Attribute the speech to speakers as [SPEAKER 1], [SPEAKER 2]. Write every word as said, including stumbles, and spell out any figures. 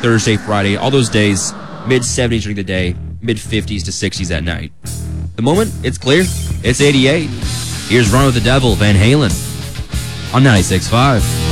[SPEAKER 1] Thursday, Friday, all those days, mid seventies during the day, mid fifties to sixties at night. The moment, it's clear. It's eighty-eight. Here's Run with the Devil, Van Halen, on ninety-six point five.